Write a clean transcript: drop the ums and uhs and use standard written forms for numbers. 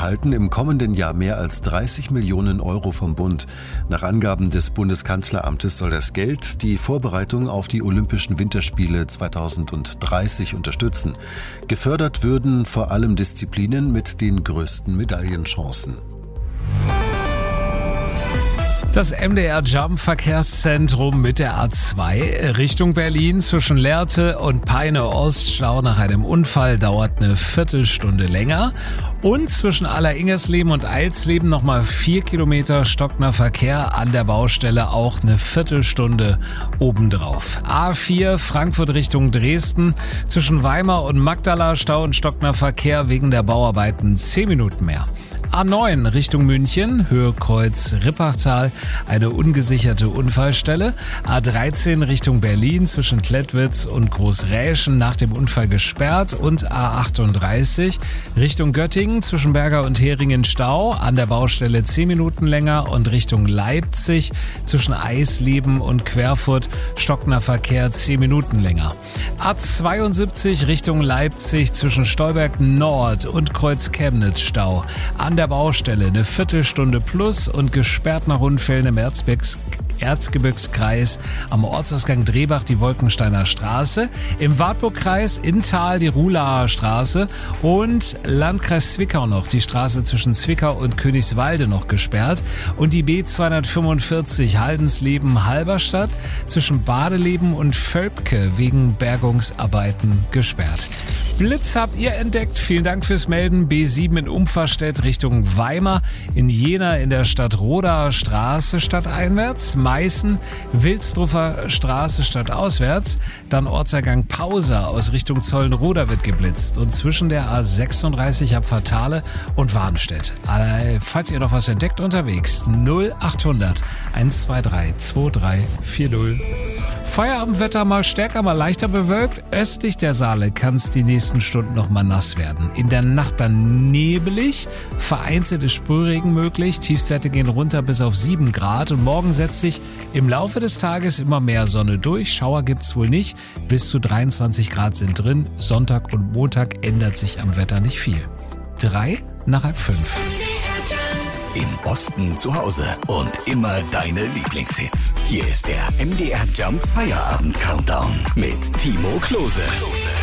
erhalten im kommenden Jahr mehr als 30 Millionen Euro vom Bund. Nach Angaben des Bundeskanzleramtes soll das Geld die Vorbereitung auf die Olympischen Winterspiele 2030 unterstützen. Gefördert würden vor allem Disziplinen mit den größten Medaillenchancen. Das MDR Jump Verkehrszentrum mit der A2 Richtung Berlin zwischen Lehrte und Peine Oststau nach einem Unfall dauert eine Viertelstunde länger. Und zwischen Alleringgersleben und Eilsleben nochmal 4 Kilometer stockender Verkehr an der Baustelle, auch eine Viertelstunde obendrauf. A4 Frankfurt Richtung Dresden zwischen Weimar und Magdala Stau und stockender Verkehr wegen der Bauarbeiten 10 Minuten mehr. A9 Richtung München, Höhe Kreuz Rippachtal, eine ungesicherte Unfallstelle. A13 Richtung Berlin zwischen Klettwitz und Großräschen nach dem Unfall gesperrt. Und A38 Richtung Göttingen zwischen Berger und Heringen Stau, an der Baustelle 10 Minuten länger. Und Richtung Leipzig zwischen Eisleben und Querfurt stockender Verkehr 10 Minuten länger. A72 Richtung Leipzig zwischen Stolberg Nord und Kreuz Chemnitz Stau, an der Baustelle eine Viertelstunde plus und gesperrt nach Unfällen im Erzgebirgskreis am Ortsausgang Drehbach die Wolkensteiner Straße, im Wartburgkreis in Thal die Ruhlaer Straße und Landkreis Zwickau noch die Straße zwischen Zwickau und Königswalde noch gesperrt und die B245 Haldensleben-Halberstadt zwischen Badeleben und Völpke wegen Bergungsarbeiten gesperrt. Blitz habt ihr entdeckt. Vielen Dank fürs Melden. B7 in Umferstedt Richtung Weimar, in Jena in der Stadt Rodaer Straße stadteinwärts, Meißen, Wilsdruffer Straße stadtauswärts, dann Ortsergang Pausa aus Richtung Zollenroda wird geblitzt und zwischen der A36 ab Fatale und Warnstedt. Falls ihr noch was entdeckt unterwegs, 0800 123 2340. Feierabendwetter mal stärker, mal leichter bewölkt. Östlich der Saale kann es die nächsten Stunden noch mal nass werden. In der Nacht dann nebelig, vereinzelt ist Sprühregen möglich. Tiefstwerte gehen runter bis auf 7 Grad. Und morgen setzt sich im Laufe des Tages immer mehr Sonne durch. Schauer gibt's wohl nicht. Bis zu 23 Grad sind drin. Sonntag und Montag ändert sich am Wetter nicht viel. 3 nach halb 5. Im Osten zu Hause und immer deine Lieblingshits. Hier ist der MDR Jump Feierabend Countdown mit Timo Klose.